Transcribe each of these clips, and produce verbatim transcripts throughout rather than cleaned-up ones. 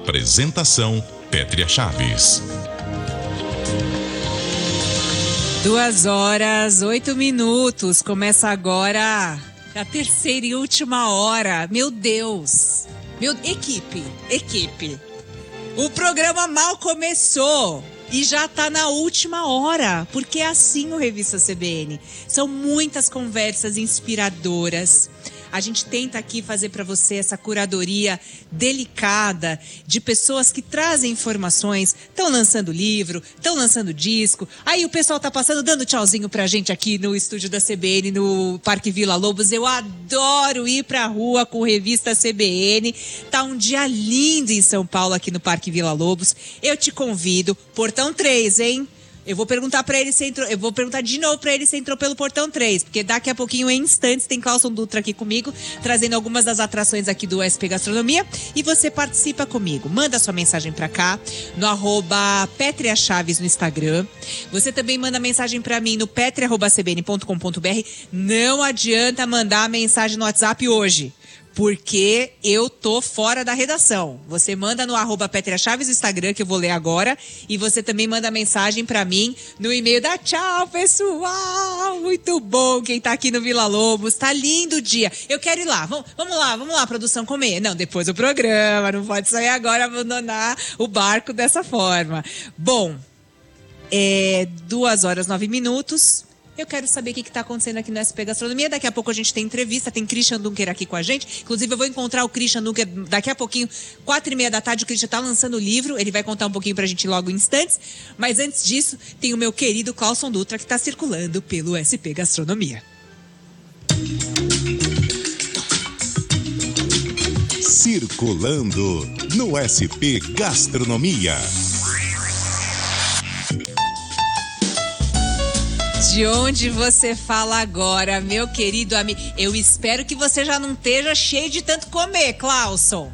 Apresentação Pétria Chaves. Duas horas, oito minutos. Começa agora a terceira e última hora. Meu Deus. Meu... Equipe, equipe. O programa mal começou e já tá na última hora, porque é assim o Revista C B N. São muitas conversas inspiradoras. A gente tenta aqui fazer para você essa curadoria delicada de pessoas que trazem informações, estão lançando livro, estão lançando disco. Aí o pessoal tá passando, dando tchauzinho pra gente aqui no estúdio da C B N, no Parque Vila Lobos. Eu adoro ir pra rua com Revista C B N. Tá um dia lindo em São Paulo, aqui no Parque Vila Lobos. Eu te convido, portão três, hein? Eu vou perguntar para ele se entrou, eu vou perguntar de novo para ele se entrou pelo portão três, porque daqui a pouquinho, em instantes, tem Clauson Dutra aqui comigo, trazendo algumas das atrações aqui do S P Gastronomia, e você participa comigo. Manda sua mensagem para cá, no arroba Pétria Chaves no Instagram. Você também manda mensagem para mim no petria arroba c b n ponto com ponto b r. Não adianta mandar mensagem no WhatsApp hoje, porque eu tô fora da redação. Você manda no arroba Pétria Chaves no Instagram, que eu vou ler agora, e você também manda mensagem pra mim no e-mail da Tchau, pessoal! Muito bom quem tá aqui no Vila Lobos, tá lindo o dia. Eu quero ir lá, vamos, vamos lá, vamos lá, produção, comer. Não, depois do programa, não pode sair agora, abandonar o barco dessa forma. Bom, é duas horas, nove minutos... Eu quero saber o que está acontecendo aqui no S P Gastronomia. Daqui a pouco a gente tem entrevista, tem Christian Dunker aqui com a gente. Inclusive, eu vou encontrar o Christian Dunker daqui a pouquinho, quatro e meia da tarde. O Christian está lançando o livro, ele vai contar um pouquinho pra gente logo em instantes. Mas antes disso, tem o meu querido Clauson Dutra, que está circulando pelo S P Gastronomia. Circulando no S P Gastronomia. De onde você fala agora, meu querido amigo? Eu espero que você já não esteja cheio de tanto comer, Clauson.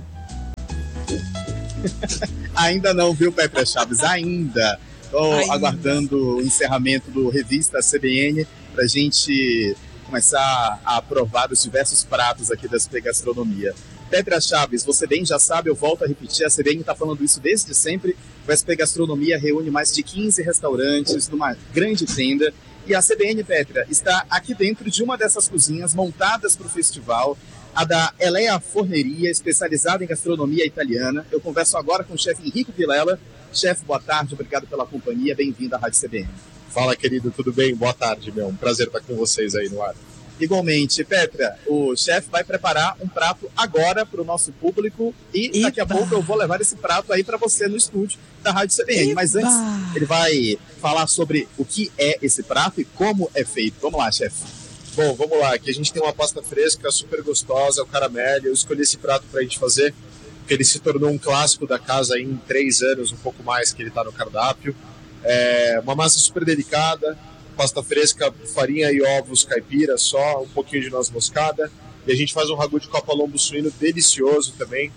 Ainda não, viu, Pétria Chaves? Ainda. Estou aguardando o encerramento do Revista C B N para a gente começar a provar os diversos pratos aqui da S P Gastronomia. Pétria Chaves, você bem já sabe, eu volto a repetir, a C B N está falando isso desde sempre. O S P Gastronomia reúne mais de quinze restaurantes numa grande tenda. E a C B N, Pétria, está aqui dentro de uma dessas cozinhas montadas para o festival, a da Elea Forneria, especializada em gastronomia italiana. Eu converso agora com o chefe Henrico Vilela. Chefe, boa tarde, obrigado pela companhia, bem-vindo à Rádio C B N. Fala, querido, tudo bem? Boa tarde, meu. Um prazer estar com vocês aí no ar. Igualmente, Pétria, o chefe vai preparar um prato agora para o nosso público e Eita. daqui a pouco eu vou levar esse prato aí para você no estúdio da Rádio C B N. Eita. Mas antes, ele vai falar sobre o que é esse prato e como é feito. Vamos lá, chefe. Bom, vamos lá. Aqui a gente tem uma pasta fresca, super gostosa, o caramelo. Eu escolhi esse prato para a gente fazer, porque ele se tornou um clássico da casa aí em três anos, um pouco mais que ele está no cardápio. É uma massa super delicada, pasta fresca, farinha e ovos caipira só, um pouquinho de noz moscada, e a gente faz um ragu de copa lombo suíno delicioso também.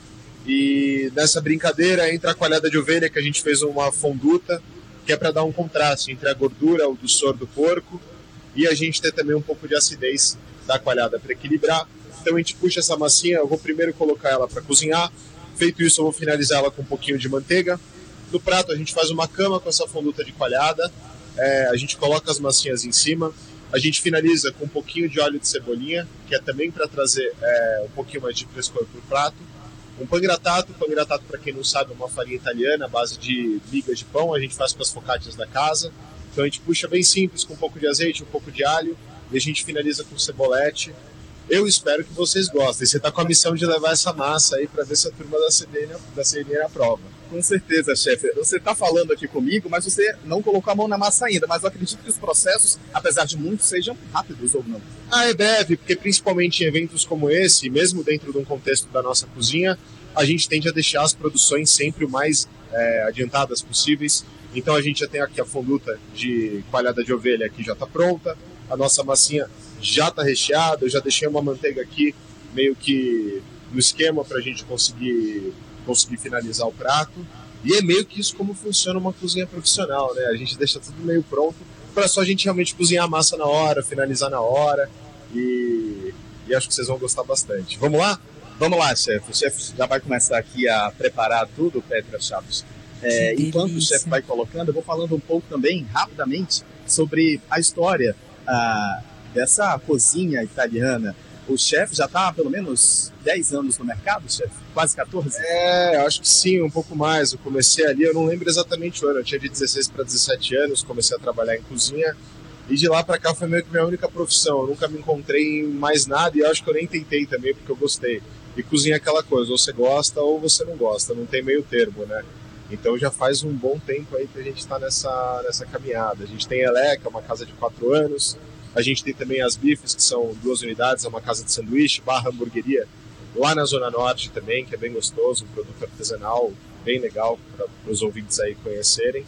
E nessa brincadeira entra a coalhada de ovelha, que a gente fez uma fonduta, que é para dar um contraste entre a gordura, o doçor do porco, e a gente ter também um pouco de acidez da coalhada para equilibrar. Então a gente puxa essa massinha, eu vou primeiro colocar ela para cozinhar, feito isso eu vou finalizar ela com um pouquinho de manteiga. No prato a gente faz uma cama com essa fonduta de coalhada. É, a gente coloca as massinhas em cima, a gente finaliza com um pouquinho de óleo de cebolinha, que é também para trazer é, um pouquinho mais de frescor para o prato. Um pangrattato, pangrattato para quem não sabe é uma farinha italiana, à base de migas de pão, a gente faz com as focaccias da casa. Então a gente puxa bem simples, com um pouco de azeite, um pouco de alho, e a gente finaliza com cebolete. Eu espero que vocês gostem, você está com a missão de levar essa massa aí para ver se a turma da C B N, da C B N aprova. Com certeza, chefe. Você está falando aqui comigo, mas você não colocou a mão na massa ainda. Mas eu acredito que os processos, apesar de muitos, sejam rápidos ou não. Ah, é breve, porque principalmente em eventos como esse, mesmo dentro de um contexto da nossa cozinha, a gente tende a deixar as produções sempre o mais é, adiantadas possíveis. Então a gente já tem aqui a fonduta de coalhada de ovelha que já está pronta, a nossa massinha já está recheada, eu já deixei uma manteiga aqui meio que no esquema para a gente conseguir... conseguir finalizar o prato, e é meio que isso como funciona uma cozinha profissional, né? A gente deixa tudo meio pronto para só a gente realmente cozinhar a massa na hora, finalizar na hora, e, e acho que vocês vão gostar bastante. Vamos lá? Vamos lá, chefe. O chefe já vai começar aqui a preparar tudo, Pétria Chaves. É, enquanto o chefe vai colocando, eu vou falando um pouco também, rapidamente, sobre a história ah, dessa cozinha italiana. O chefe já está há pelo menos dez anos no mercado, chefe? Quase quatorze? É, acho que sim, um pouco mais. Eu comecei ali, eu não lembro exatamente o ano, eu tinha de dezesseis para dezessete anos, comecei a trabalhar em cozinha. E de lá para cá foi meio que minha única profissão. Eu nunca me encontrei em mais nada e eu acho que eu nem tentei também, porque eu gostei. E cozinha é aquela coisa, ou você gosta ou você não gosta, não tem meio termo, né? Então já faz um bom tempo aí que a gente está nessa, nessa caminhada. A gente tem Eleca, uma casa de quatro anos. A gente tem também as Bifes, que são duas unidades, é uma casa de sanduíche, barra hamburgueria, lá na Zona Norte também, que é bem gostoso, um produto artesanal bem legal para os ouvintes aí conhecerem.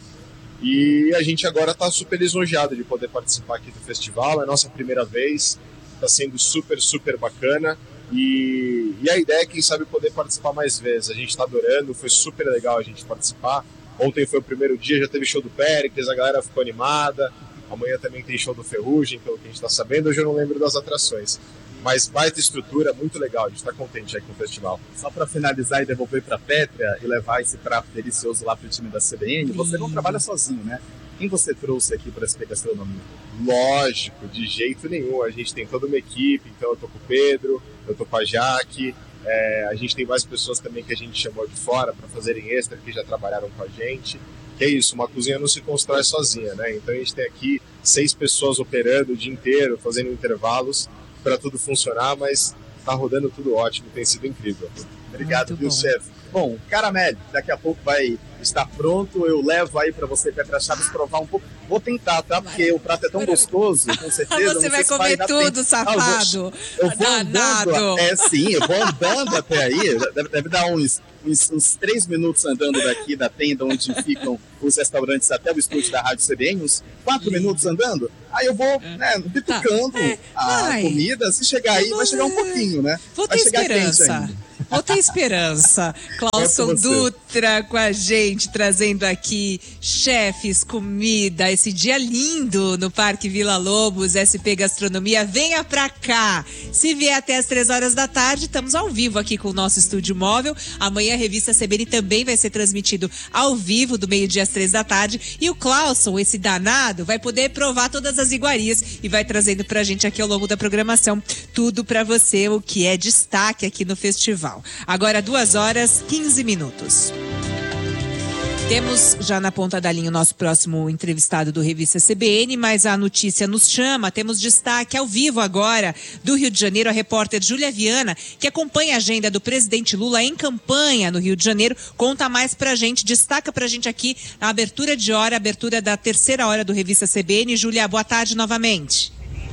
E a gente agora está super lisonjeado de poder participar aqui do festival, é a nossa primeira vez, está sendo super, super bacana. E, e a ideia é, quem sabe, poder participar mais vezes. A gente está adorando, foi super legal a gente participar. Ontem foi o primeiro dia, já teve show do Péricles, a galera ficou animada. Amanhã também tem show do Ferrugem, pelo que a gente está sabendo. Hoje eu não lembro das atrações. Mas baita estrutura, muito legal. A gente está contente aqui no festival. Só para finalizar e devolver para a Pétria e levar esse prato delicioso lá para o time da C B N, você não trabalha sozinho, né? Quem você trouxe aqui para a S P Gastronomia? Lógico, de jeito nenhum. A gente tem toda uma equipe, então eu tô com o Pedro, eu tô com a Jaque, é, a gente tem mais pessoas também que a gente chamou de fora para fazerem extra, que já trabalharam com a gente. Que é isso, uma cozinha não se constrói sozinha, né? Então a gente tem aqui seis pessoas operando o dia inteiro, fazendo intervalos para tudo funcionar, mas tá rodando tudo ótimo, tem sido incrível. Obrigado, viu, chefe? Bom, Caramelo, daqui a pouco vai estar pronto, eu levo aí para você, Pétria Chaves, provar um pouco. Vou tentar, tá? Porque o prato é tão gostoso, com certeza. Você vai comer tudo, tempo. safado. Ah, eu vou, eu vou andando, é sim, eu vou andando até aí, deve, deve dar uns, uns, uns três minutos andando daqui da tenda onde ficam os restaurantes até o estúdio da Rádio C B N, uns quatro minutos andando, aí eu vou, né, bitucando tá. é, a ai. comida, se chegar aí, vai chegar um pouquinho, né? Vou vai ter chegar esperança. Vou ter esperança. Clauson é Dutra com a gente, trazendo aqui chefes, comida, esse dia lindo no Parque Vila Lobos, S P Gastronomia. Venha pra cá. Se vier até as três horas da tarde, estamos ao vivo aqui com o nosso estúdio móvel. Amanhã a revista C B N também vai ser transmitido ao vivo, do meio-dia às três da tarde. E o Clauson, esse danado, vai poder provar todas as iguarias e vai trazendo pra gente aqui ao longo da programação tudo pra você, o que é destaque aqui no festival. Agora duas horas, quinze minutos. Temos já na ponta da linha o nosso próximo entrevistado do Revista C B N, mas a notícia nos chama. Temos destaque ao vivo agora do Rio de Janeiro, a repórter Júlia Viana, que acompanha a agenda do presidente Lula em campanha no Rio de Janeiro. Conta mais pra gente, destaca pra gente aqui a abertura de hora, a abertura da terceira hora do Revista C B N. Júlia, boa tarde novamente.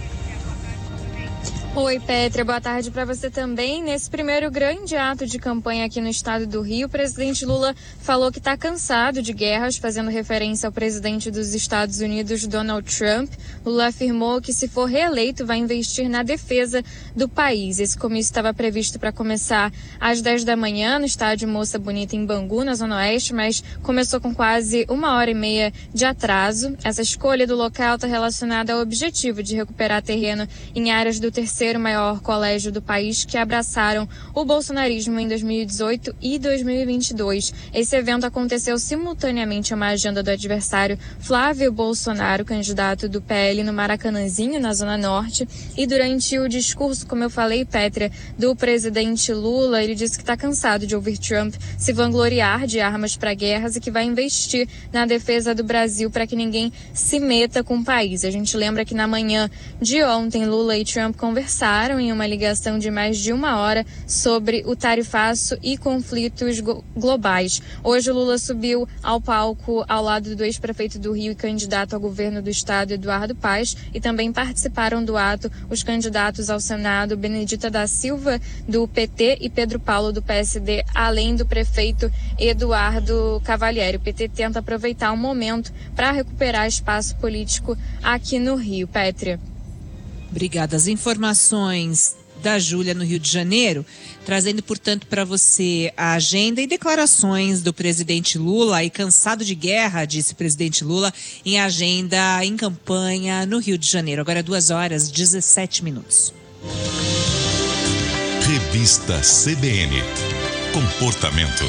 Oi, Pétria, boa tarde para você também. Nesse primeiro grande ato de campanha aqui no estado do Rio, o presidente Lula falou que está cansado de guerras, fazendo referência ao presidente dos Estados Unidos, Donald Trump. Lula afirmou que, se for reeleito, vai investir na defesa do país. Esse comício estava previsto para começar às dez da manhã no estádio Moça Bonita, em Bangu, na Zona Oeste, mas começou com quase uma hora e meia de atraso. Essa escolha do local está relacionada ao objetivo de recuperar terreno em áreas do terceiro maior colégio do país que abraçaram o bolsonarismo em dois mil e dezoito e dois mil e vinte e dois. Esse evento aconteceu simultaneamente a uma agenda do adversário Flávio Bolsonaro, candidato do P L no Maracanãzinho, na Zona Norte. E durante o discurso, como eu falei, Pétria, do presidente Lula, ele disse que está cansado de ouvir Trump se vangloriar de armas para guerras e que vai investir na defesa do Brasil para que ninguém se meta com o país. A gente lembra que na manhã de ontem, Lula e Trump conversaram em uma ligação de mais de uma hora sobre o tarifaço e conflitos globais. Hoje o Lula subiu ao palco ao lado do ex-prefeito do Rio e candidato ao governo do estado, Eduardo Paes, e também participaram do ato os candidatos ao Senado, Benedita da Silva, do P T, e Pedro Paulo, do P S D, além do prefeito Eduardo Cavalieri. O P T tenta aproveitar o momento para recuperar espaço político aqui no Rio. Pétria. Obrigada. As informações da Júlia no Rio de Janeiro, trazendo, portanto, para você a agenda e declarações do presidente Lula. E cansado de guerra, disse o presidente Lula, em agenda, em campanha no Rio de Janeiro. Agora duas horas, dezessete minutos. Revista C B N. Comportamento.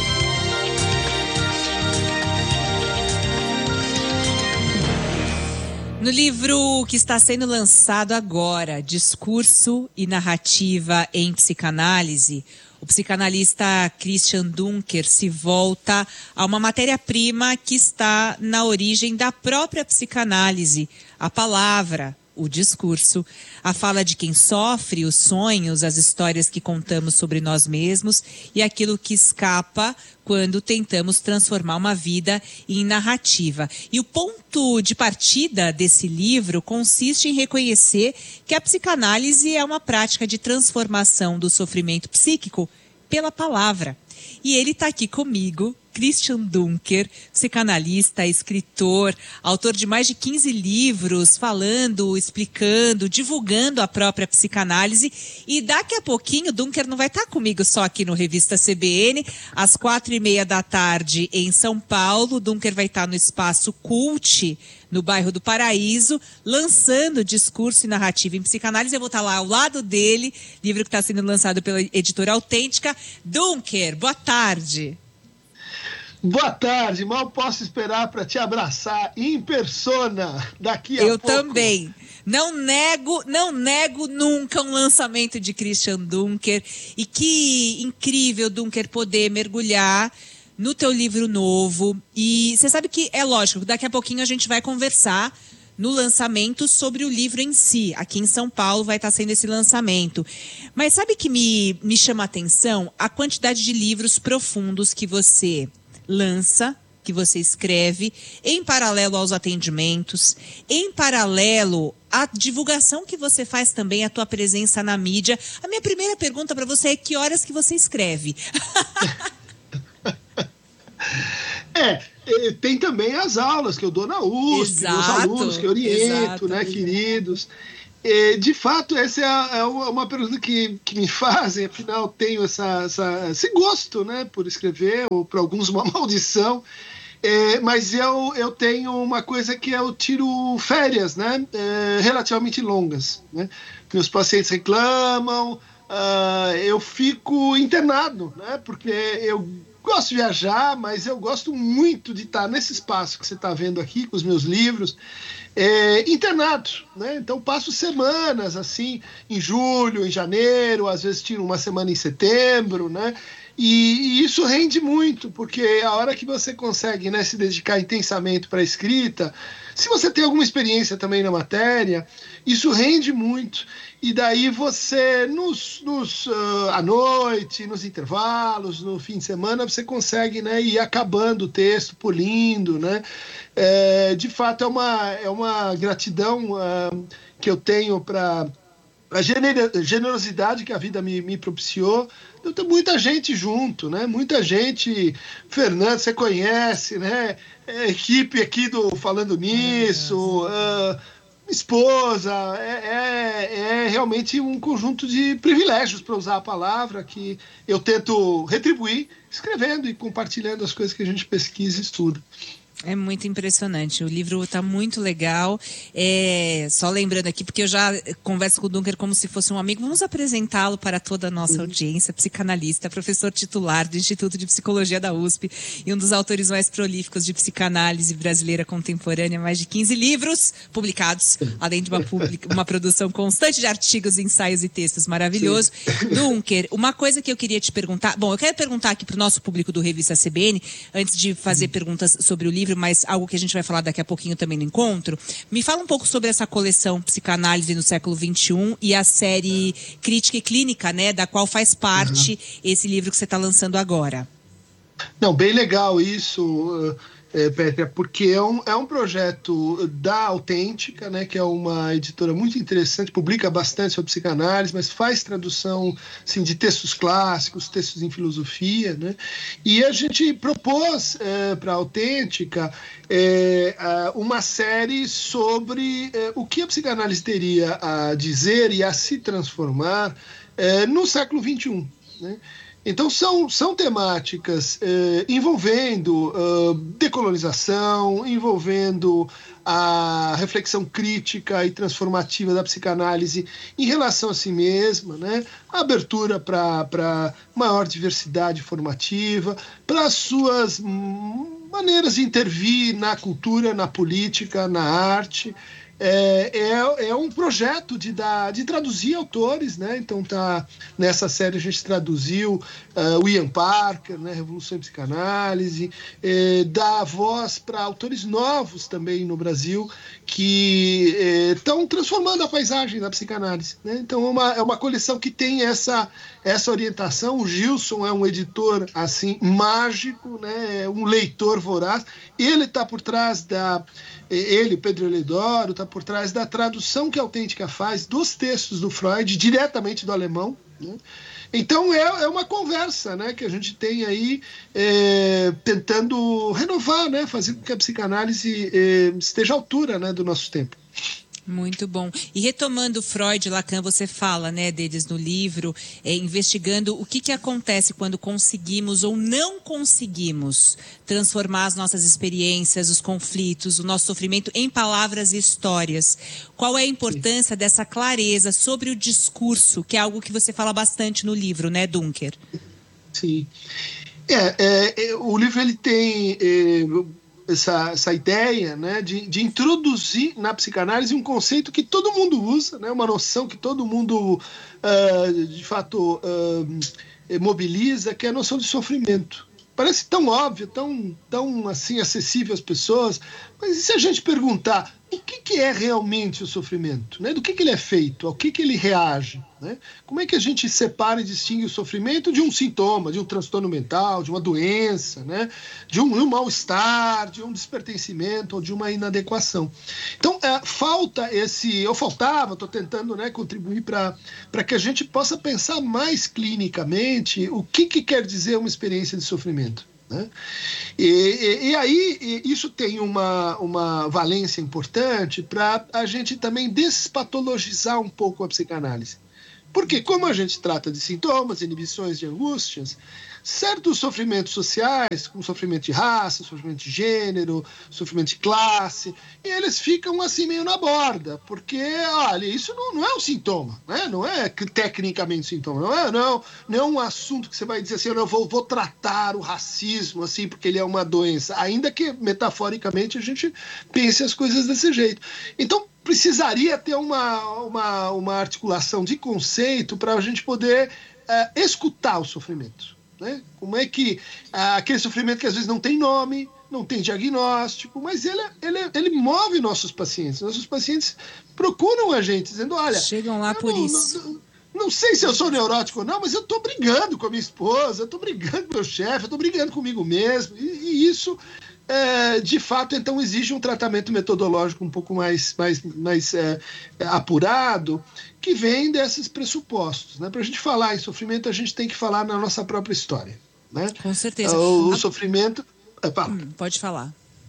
No livro que está sendo lançado agora, Discurso e Narrativa em Psicanálise, o psicanalista Christian Dunker se volta a uma matéria-prima que está na origem da própria psicanálise, a palavra, o discurso, a fala de quem sofre, os sonhos, as histórias que contamos sobre nós mesmos e aquilo que escapa quando tentamos transformar uma vida em narrativa. E o ponto de partida desse livro consiste em reconhecer que a psicanálise é uma prática de transformação do sofrimento psíquico pela palavra. E ele está aqui comigo, Christian Dunker, psicanalista, escritor, autor de mais de quinze livros, falando, explicando, divulgando a própria psicanálise. E daqui a pouquinho, Dunker não vai estar comigo só aqui no Revista C B N, às quatro e meia da tarde em São Paulo. Dunker vai estar no Espaço Cult, no bairro do Paraíso, lançando Discurso e Narrativa em Psicanálise. Eu vou estar lá ao lado dele, livro que está sendo lançado pela editora Autêntica. Dunker, boa tarde. Boa tarde, mal posso esperar para te abraçar em persona daqui a Eu pouco. Eu também. Não nego, não nego nunca um lançamento de Christian Dunker. E que incrível, Dunker, poder mergulhar no teu livro novo. E você sabe que é lógico, daqui a pouquinho a gente vai conversar no lançamento sobre o livro em si. Aqui em São Paulo vai estar sendo esse lançamento. Mas sabe que me, me chama a atenção? A quantidade de livros profundos que você lança, que você escreve, em paralelo aos atendimentos, em paralelo à divulgação que você faz também, a tua presença na mídia. A minha primeira pergunta para você é: que horas que você escreve? É, tem também as aulas que eu dou na U S P, Exato, os alunos que eu oriento, exato, né, exato. queridos. De fato, essa é uma pergunta que, que me fazem, afinal tenho essa, essa, esse gosto, né, por escrever, ou para alguns uma maldição, é, mas eu, eu tenho uma coisa que eu tiro férias, né, é, relativamente longas, né, meus pacientes reclamam, uh, eu fico internado, né, porque eu gosto de viajar, mas eu gosto muito de estar nesse espaço que você está vendo aqui, com os meus livros, É, internado, né? Então passo semanas assim, em julho, em janeiro, às vezes tiro uma semana em setembro, né? E, e isso rende muito, porque a hora que você consegue, né, se dedicar intensamente para a escrita, se você tem alguma experiência também na matéria, isso rende muito. E daí você, nos, nos, uh, à noite, nos intervalos, no fim de semana, você consegue, né, ir acabando o texto, polindo, né? É, de fato, é uma, é uma gratidão uh, que eu tenho para a generosidade que a vida me, me propiciou. Eu tenho muita gente junto, né? Muita gente. Fernando, você conhece, né? É, equipe aqui do Falando Nisso, uh, esposa. É, é, é realmente um conjunto de privilégios, para usar a palavra, que eu tento retribuir escrevendo e compartilhando as coisas que a gente pesquisa e estuda. É muito impressionante, o livro está muito legal. É, só lembrando aqui, porque eu já converso com o Dunker como se fosse um amigo, vamos apresentá-lo para toda a nossa audiência. Psicanalista, professor titular do Instituto de Psicologia da U S P e um dos autores mais prolíficos de psicanálise brasileira contemporânea, mais de quinze livros publicados, além de uma, publica, uma produção constante de artigos, ensaios e textos maravilhoso. Sim. Dunker, uma coisa que eu queria te perguntar, bom, eu quero perguntar aqui para o nosso público do Revista C B N, antes de fazer perguntas sobre o livro, mas algo que a gente vai falar daqui a pouquinho também no encontro. Me fala um pouco sobre essa coleção Psicanálise no século vinte e um e a série Crítica e Clínica, né, da qual faz parte uhum. esse livro que você está lançando agora. Não, bem legal isso, é, Pétria, porque é um, é um projeto da Autêntica, né, que é uma editora muito interessante, publica bastante sobre psicanálise, mas faz tradução assim, de textos clássicos, textos em filosofia, né, e a gente propôs é, para a Autêntica é, uma série sobre é, o que a psicanálise teria a dizer e a se transformar é, no século vinte e um, né. Então, são, são temáticas eh, envolvendo uh, decolonização, envolvendo a reflexão crítica e transformativa da psicanálise em relação a si mesma, né? A abertura para maior diversidade formativa, para as suas hum, maneiras de intervir na cultura, na política, na arte. É, é, é um projeto de, dar, de traduzir autores, né? Então tá, nessa série a gente traduziu uh, o Ian Parker, né? Revolução em Psicanálise, é, dá voz para autores novos também no Brasil que estão é, transformando a paisagem da psicanálise, né? Então é uma, é uma coleção que tem essa, essa orientação. O Gilson é um editor assim mágico, né? É um leitor voraz. Ele está por trás da... Ele, Pedro Elidoro, está por trás da tradução que a Autêntica faz dos textos do Freud, diretamente do alemão, né? Então é, é uma conversa, né, que a gente tem aí é, tentando renovar, né, fazer com que a psicanálise é, esteja à altura, né, do nosso tempo. Muito bom. E retomando Freud e Lacan, você fala, né, deles no livro, é, investigando o que, que acontece quando conseguimos ou não conseguimos transformar as nossas experiências, os conflitos, o nosso sofrimento em palavras e histórias. Qual é a importância Sim. dessa clareza sobre o discurso, que é algo que você fala bastante no livro, né, Dunker? Sim. É, é, é o livro ele tem... É, Essa, essa ideia, né, de, de introduzir na psicanálise um conceito que todo mundo usa, né, uma noção que todo mundo, uh, de fato, uh, mobiliza, que é a noção de sofrimento. Parece tão óbvio, tão, tão assim, acessível às pessoas, mas e se a gente perguntar o que, que é realmente o sofrimento? Né? Do que, que ele é feito? Ao que, que ele reage? Né? Como é que a gente separa e distingue o sofrimento de um sintoma, de um transtorno mental, de uma doença, né? de um, um mal-estar, de um despertencimento ou de uma inadequação? Então, é, falta esse... Eu faltava, estou tentando, né, contribuir para que a gente possa pensar mais clinicamente o que, que quer dizer uma experiência de sofrimento. Né? E, e, e aí e isso tem uma, uma valência importante para a gente também despatologizar um pouco a psicanálise. Porque como a gente trata de sintomas, inibições de angústias, certos sofrimentos sociais, como sofrimento de raça, sofrimento de gênero, sofrimento de classe, e eles ficam assim meio na borda, porque, olha, isso não, não é um sintoma, né? Não é tecnicamente sintoma, não é, não, não é um assunto que você vai dizer assim, eu vou, vou tratar o racismo, assim, porque ele é uma doença, ainda que metaforicamente a gente pense as coisas desse jeito. Então, precisaria ter uma, uma, uma articulação de conceito para a gente poder uh, escutar o sofrimento. Né? Como é que uh, aquele sofrimento que às vezes não tem nome, não tem diagnóstico, mas ele, ele, ele move nossos pacientes. Nossos pacientes procuram a gente, dizendo, olha... Chegam lá por não, isso. Não, não sei se eu sou neurótico ou não, mas eu estou brigando com a minha esposa, eu estou brigando com o meu chefe, eu estou brigando comigo mesmo. E, e isso... É, de fato, então, exige um tratamento metodológico um pouco mais, mais, mais é, apurado, que vem desses pressupostos. Né? Para a gente falar em sofrimento, a gente tem que falar na nossa própria história. Né? Com certeza. O, o a... sofrimento... É, hum, pode falar.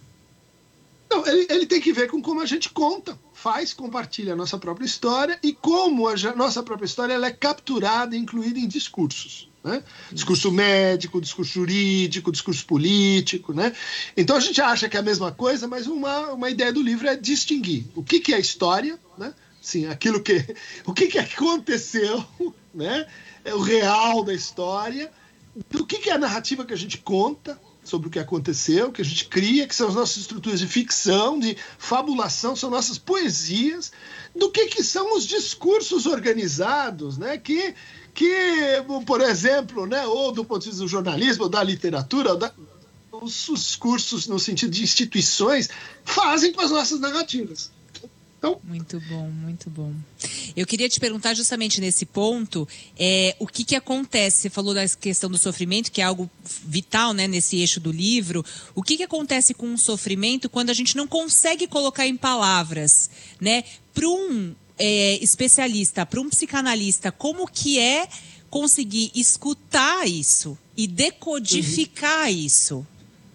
Não, ele, ele tem que ver com como a gente conta, faz, compartilha a nossa própria história e como a nossa própria história ela é capturada e incluída em discursos. Né? Discurso médico, discurso jurídico, discurso político, né? Então a gente acha que é a mesma coisa, mas uma, uma ideia do livro é distinguir o que, que é história, né? Sim, aquilo que, o que, que aconteceu, né? É o real da história, do que, que é a narrativa que a gente conta sobre o que aconteceu, que a gente cria, que são as nossas estruturas de ficção, de fabulação, são nossas poesias, do que, que são os discursos organizados, né? Que que, por exemplo, né, ou do ponto de vista do jornalismo, ou da literatura, ou da, os discursos no sentido de instituições fazem com as nossas narrativas. Então, muito bom, muito bom. Eu queria te perguntar justamente nesse ponto, é, o que, que acontece, você falou da questão do sofrimento, que é algo vital, né, nesse eixo do livro, o que, que acontece com o sofrimento quando a gente não consegue colocar em palavras, né, para um... É, especialista, para um psicanalista, como que é conseguir escutar isso e decodificar uhum. isso?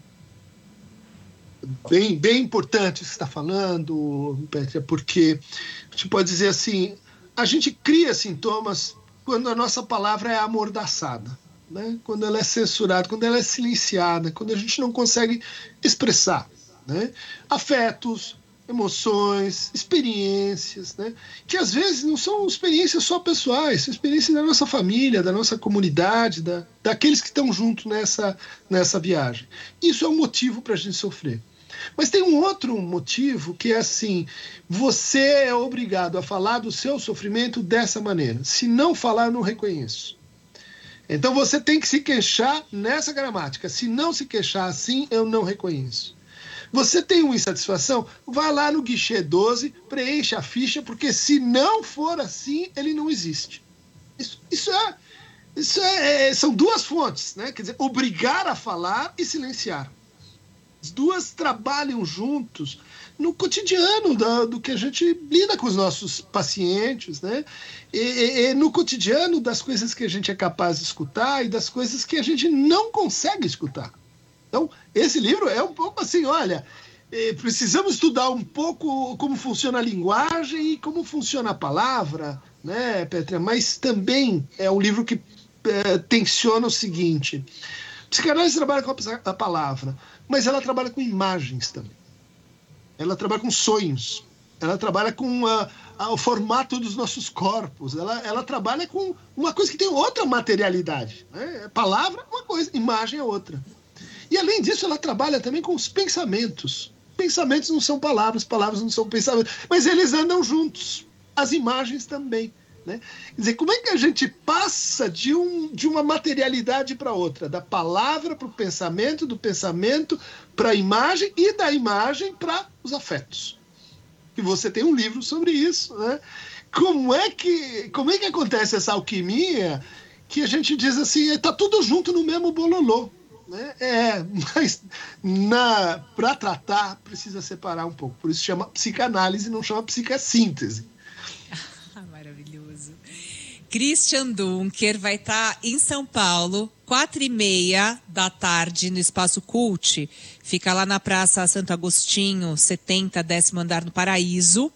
Bem, bem importante o que você está falando, Pétria, porque a gente pode dizer assim, a gente cria sintomas quando a nossa palavra é amordaçada. né? Quando ela é censurada, quando ela é silenciada, quando a gente não consegue expressar, né? Afetos, emoções, experiências, né? Que às vezes não são experiências só pessoais, são experiências da nossa família, da nossa comunidade, da, daqueles que estão junto nessa, nessa viagem. Isso é um motivo para a gente sofrer. Mas tem um outro motivo que é assim: você é obrigado a falar do seu sofrimento dessa maneira. Se não falar, eu não reconheço. Então você tem que se queixar nessa gramática. Se não se queixar assim, eu não reconheço. Você tem uma insatisfação? Vá lá no guichê doze, preencha a ficha, porque se não for assim, ele não existe. Isso, isso, é, isso é, é, são duas fontes, né? Quer dizer, obrigar a falar e silenciar. As duas trabalham juntos no cotidiano da, do que a gente lida com os nossos pacientes, né? E, e, e no cotidiano das coisas que a gente é capaz de escutar e das coisas que a gente não consegue escutar. Então, esse livro é um pouco assim, olha, eh, precisamos estudar um pouco como funciona a linguagem e como funciona a palavra, né, Petra? Mas também é um livro que eh, tensiona o seguinte: a psicanálise trabalha com a, a palavra, mas ela trabalha com imagens também. Ela trabalha com sonhos, ela trabalha com a, a, o formato dos nossos corpos, ela, ela trabalha com uma coisa que tem outra materialidade, né? Palavra é uma coisa, imagem é outra. E, além disso, ela trabalha também com os pensamentos. Pensamentos não são palavras, palavras não são pensamentos, mas eles andam juntos. As imagens também, né? Quer dizer, como é que a gente passa de, um, de uma materialidade para outra? Da palavra para o pensamento, do pensamento para a imagem e da imagem para os afetos. E você tem um livro sobre isso, né? Como é que, como é que acontece essa alquimia que a gente diz assim, está tudo junto no mesmo bololô? É, mas para tratar precisa separar um pouco. Por isso chama psicanálise, não chama psicassíntese. Maravilhoso. Christian Dunker vai estar em São Paulo, quatro e meia da tarde, no Espaço Cult. Fica lá na Praça Santo Agostinho, setenta, décimo andar no Paraíso,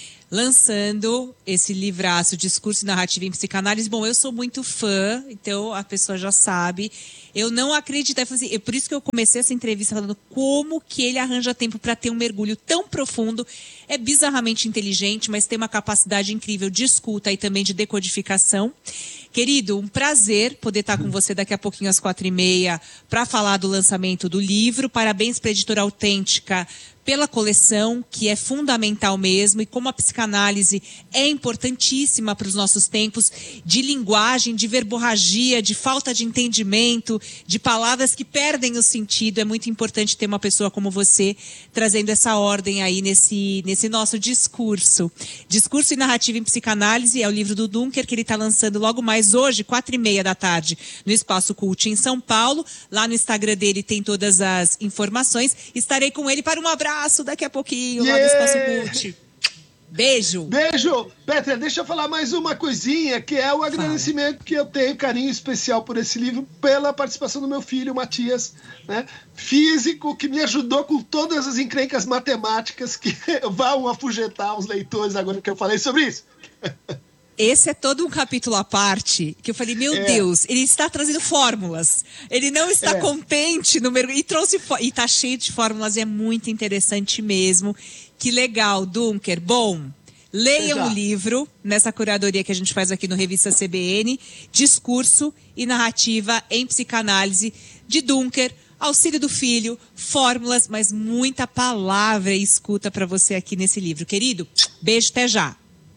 lançando esse livraço, Discurso e Narrativa em Psicanálise. Bom, eu sou muito fã, então a pessoa já sabe. Eu não acredito, assim, é por isso que eu comecei essa entrevista falando como que ele arranja tempo para ter um mergulho tão profundo. É bizarramente inteligente, mas tem uma capacidade incrível de escuta e também de decodificação. Querido, um prazer poder estar com você daqui a pouquinho às quatro e meia para falar do lançamento do livro. Parabéns para a Editora Autêntica pela coleção, que é fundamental mesmo, e como a psicanálise é importantíssima para os nossos tempos de linguagem, de verborragia, de falta de entendimento, de palavras que perdem o sentido. É muito importante ter uma pessoa como você trazendo essa ordem aí nesse, nesse nosso discurso. Discurso e Narrativa em Psicanálise é o livro do Dunker, que ele está lançando logo mais hoje, quatro e meia da tarde, no Espaço Cult em São Paulo. Lá no Instagram dele tem todas as informações. Estarei com ele para um abraço daqui a pouquinho, yeah! Lá no Espaço Cult. Beijo. Beijo. Petra, deixa eu falar mais uma coisinha, que é o agradecimento Fala. que eu tenho, carinho especial por esse livro, pela participação do meu filho, Matias, né? Físico, que me ajudou com todas as encrencas matemáticas que vão afugentar os leitores agora que eu falei sobre isso. Esse é todo um capítulo à parte, que eu falei, meu é. Deus, ele está trazendo fórmulas. Ele não está é. contente no mergulho. E trouxe e está cheio de fórmulas, e é muito interessante mesmo. Que legal, Dunker. Bom, leiam Exato. o livro, nessa curadoria que a gente faz aqui no Revista C B N, Discurso e Narrativa em Psicanálise, de Dunker. Auxílio do Filho, fórmulas, mas muita palavra e escuta para você aqui nesse livro. Querido, beijo, até já.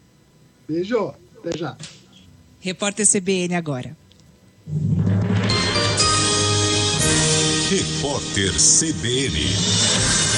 Beijo. Até já. Repórter C B N agora. Repórter C B N.